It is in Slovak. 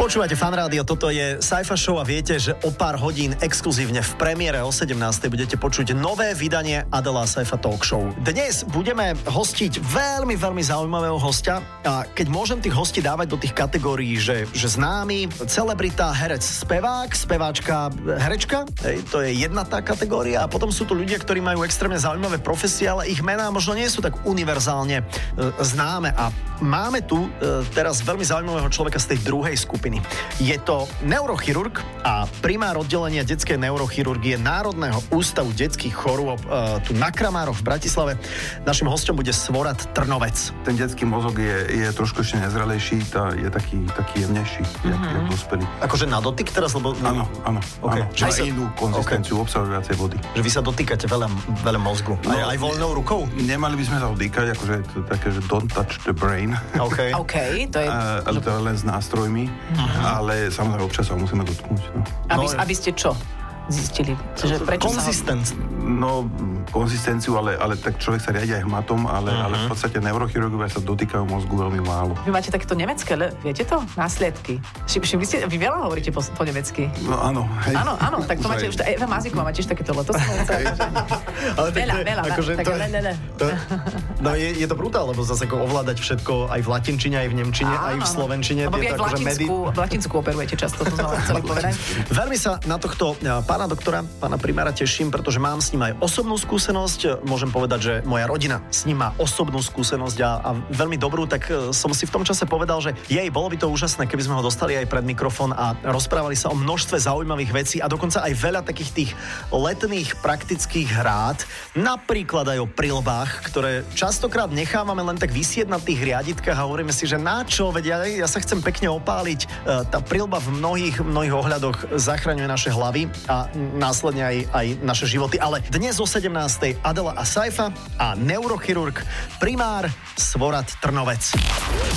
Počúvate Fan Rádio, toto je Sci-Fi Show a viete, že o pár hodín exkluzívne v premiére o 17. budete počuť nové vydanie Adela Sci-Fi Talk Show. Dnes budeme hostiť veľmi, veľmi zaujímavého hostia a keď môžem tých hostí dávať do tých kategórií, že známy, celebrita, herec, spevák, speváčka, herečka, to je jedna tá kategória a potom sú tu ľudia, ktorí majú extrémne zaujímavé profesie, ale ich mená možno nie sú tak univerzálne známe a máme tu teraz veľmi zaujímavého človeka z tej druhej skupiny. Je to neurochirurg a primár oddelenia detskej neurochirurgie Národného ústavu detských chorôb tu na Kramároch v Bratislave. Našim hosťom bude Svorad Trnovec. Ten detský mozog je trošku ešte nezrelejší, je taký jemnejší, jak dospelý. Akože na dotyk teraz? Lebo... Áno. Okay. Že má inú konzistenciu, obsahuje viacej vody. Že vy sa dotýkate veľa mozgu. Aj voľnou rukou? Nemali by sme sa dotýkať, akože je to také, že don't touch the brain. OK, to je... Ale to je len s nástrojmi, ale samozrejme občas sa musíme dotknúť. No. Aby ste čo zistili? Prečo konzistenciu, ale tak človek sa riadi aj hmatom, ale v podstate neurochirurgovia sa dotýkajú mozgu veľmi málo. Vy máte takéto nemecké, viete to? Následky. Vy veľa hovoríte po nemecky. No áno. Hej. Áno, tak to máte už, Eva Mazíková má tiež takéto leto. Veľa. No je to brutál, lebo zase ako ovládať všetko aj v latinčine, aj v nemčine, aj v slovenčine. Lebo vy aj v latinsku operujete často, to znamená chceli povedať. Veľmi sa na tohto pána doktora, pána primára teším, pretože mám s ním aj osobnú skúsenosť. Môžem povedať, že moja rodina s ním má osobnú skúsenosť a veľmi dobrú, tak som si v tom čase povedal, že bolo by to úžasné, keby sme ho dostali aj pred mikrofón a rozprávali sa o množstve zaujímavých vecí a dokonca aj veľa takých tých letných praktických hrád, napríklad aj o prilbách, ktoré častokrát nechávame len tak visieť na tých riaditkách a hovoríme si, že na čo, veď ja sa chcem pekne opáliť. Tá prilba v mnohých ohľadoch zachraňuje naše hlavy a následne aj naše životy. Ale dnes o 17. Adela a Sci-Fi a neurochirurg primár Svorad Trnovec.